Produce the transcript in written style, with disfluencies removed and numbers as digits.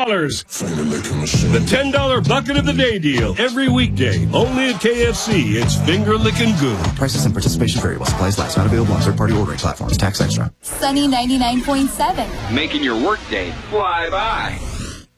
The $10 bucket of the day deal. Every weekday. Only at KFC. It's finger licking good. Prices and participation vary while supplies last. Not available on third-party ordering platforms. Tax extra. Sunny 99.7. Making your workday fly by.